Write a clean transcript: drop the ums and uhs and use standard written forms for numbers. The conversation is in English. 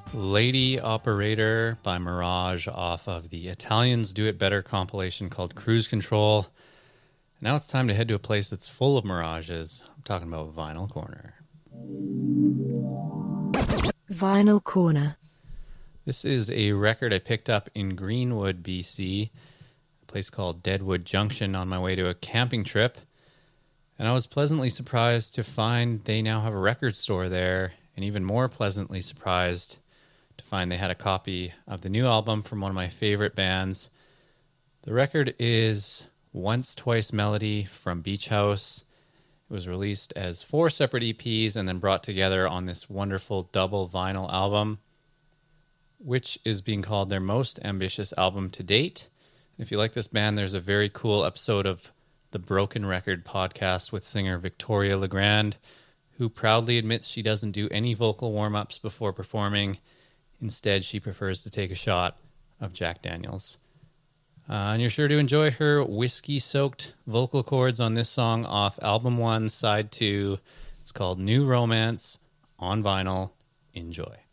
Lady Operator by Mirage off of the Italians Do It Better compilation called Cruise Control. Now it's time to head to a place that's full of mirages. I'm talking about Vinyl Corner. Vinyl Corner. This is a record I picked up in Greenwood, BC, a place called Deadwood Junction on my way to a camping trip. And I was pleasantly surprised to find they now have a record store there, and even more pleasantly surprised to find they had a copy of the new album from one of my favorite bands. The record is Once Twice Melody from Beach House. It was released as 4 separate EPs and then brought together on this wonderful double vinyl album, which is being called their most ambitious album to date. If you like this band, there's a very cool episode of the Broken Record podcast with singer Victoria Legrand, who proudly admits she doesn't do any vocal warm-ups before performing. Instead, she prefers to take a shot of Jack Daniels. And you're sure to enjoy her whiskey-soaked vocal chords on this song off Album 1, Side 2. It's called New Romance on vinyl. Enjoy.